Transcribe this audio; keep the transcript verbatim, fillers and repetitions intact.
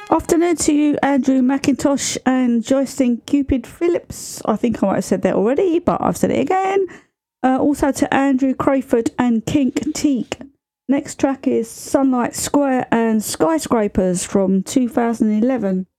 Afternoon to you, Andrew McIntosh and Joycelyn Cupid Phillips. I think I might have said that already, but I've said it again. Uh, also to Andrew Crayford and Kink Teak. Next track is Sunlight Square and Skyscrapers from two thousand eleven.